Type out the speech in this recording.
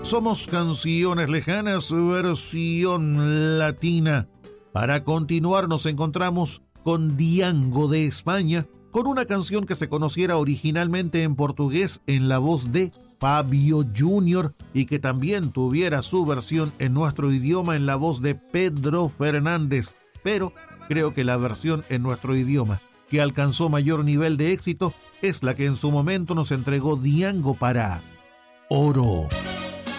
Somos Canciones Lejanas, versión latina. Para continuar nos encontramos con Diango de España, con una canción que se conociera originalmente en portugués en la voz de Fabio Jr. y que también tuviera su versión en nuestro idioma en la voz de Pedro Fernández. Pero creo que la versión en nuestro idioma que alcanzó mayor nivel de éxito es la que en su momento nos entregó Diango para Oro.